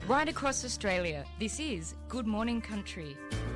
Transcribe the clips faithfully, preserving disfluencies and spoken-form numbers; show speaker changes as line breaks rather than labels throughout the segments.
Right across Australia, this is Good Morning Country.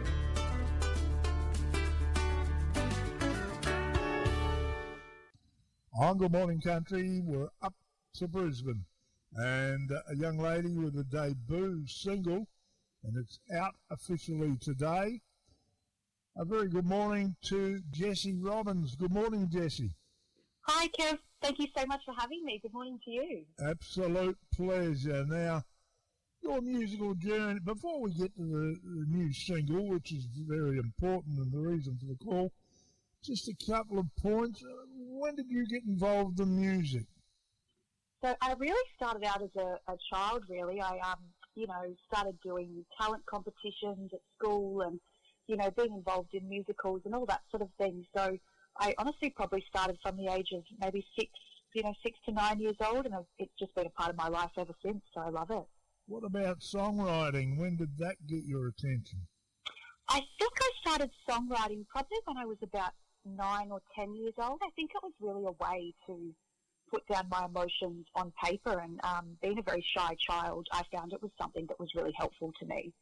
On Good Morning Country, we're up to Brisbane, and a young lady with a debut single, and it's out officially today. A very good morning to Jessie Robbins. Good morning, Jessie.
Hi, Kev. Thank you so much for having me. Good morning to you.
Absolute pleasure. Now, your musical journey, before we get to the, the new single, which is very important and the reason for the call, just a couple of points. When did you get involved in music?
So I really started out as a, a child, really. I, um, you know, started doing talent competitions at school and, you know, being involved in musicals and all that sort of thing. So I honestly probably started from the age of maybe six, you know, six to nine years old, and it's just been a part of my life ever since, so I love it.
What about songwriting? When did that get your attention?
I think I started songwriting probably when I was about nine or ten years old. I think it was really a way to put down my emotions on paper, and um, being a very shy child, I found it was something that was really helpful to me.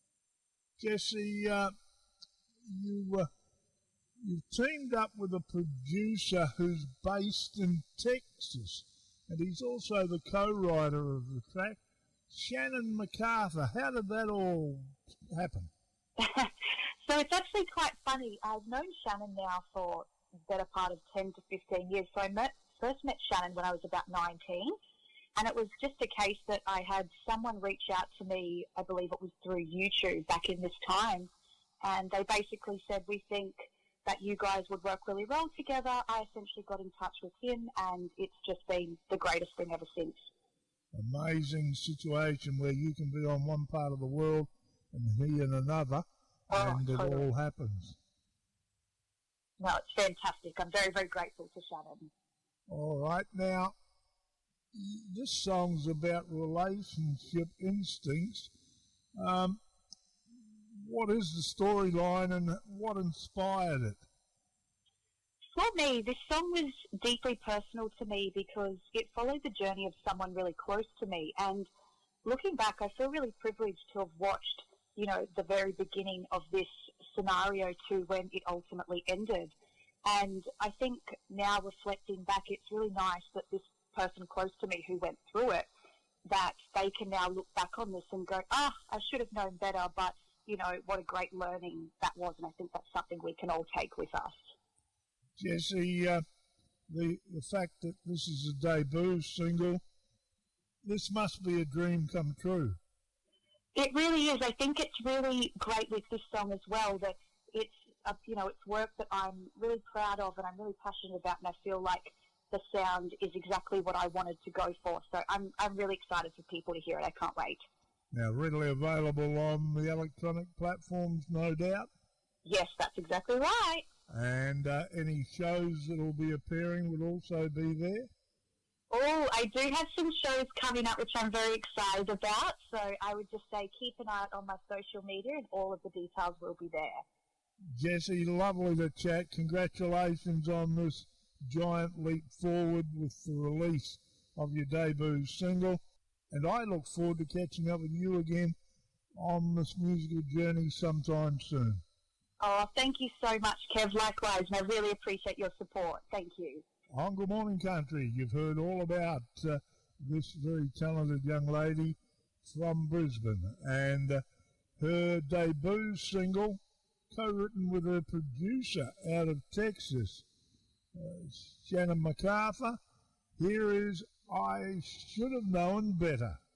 Jessie, uh, you, uh, you've teamed up with a producer who's based in Texas, and he's also the co-writer of the track, Shannon MacArthur. How did that all happen?
So it's actually quite funny. I've known Shannon now for the better part of ten to fifteen years. So I met, first met Shannon when I was about nineteen, and it was just a case that I had someone reach out to me, I believe it was through YouTube back in this time, and they basically said, we think that you guys would work really well together. I essentially got in touch with him, and it's just been the greatest thing ever since.
Amazing situation where you can be on one part of the world and he in another,
oh,
and it
totally.
all happens.
No, it's fantastic. I'm very, very grateful to Shannon.
All right. Now, this song's about relationship instincts. Um, what is the storyline and what inspired it?
For me, this song was deeply personal to me because it followed the journey of someone really close to me. And looking back, I feel really privileged to have watched, you know, the very beginning of this scenario to when it ultimately ended. And I think now reflecting back, it's really nice that this person close to me who went through it, that they can now look back on this and go, ah, I should have known better, but, you know, what a great learning that was. And I think that's something we can all take with us.
Jessie, uh, the, the fact that this is a debut single, this must be a dream come true.
It really is. I think it's really great with this song as well that it's, uh, you know, it's work that I'm really proud of and I'm really passionate about, and I feel like the sound is exactly what I wanted to go for. So I'm I'm really excited for people to hear it. I can't wait.
Now, readily available on the electronic platforms, no doubt?
Yes, that's exactly right.
And uh, any shows that will be appearing will also be there?
Oh, I do have some shows coming up which I'm very excited about. So I would just say keep an eye out on my social media and all of the details will be there.
Jessie, lovely to chat. Congratulations on this giant leap forward with the release of your debut single. And I look forward to catching up with you again on this musical journey sometime soon.
Oh, thank you so much, Kev. Likewise, and I really appreciate your support. Thank you.
On Good Morning Country, you've heard all about uh, this very talented young lady from Brisbane and uh, her debut single, co-written with her producer out of Texas, uh, Shannon MacArthur. Here is I Should Have Known Better.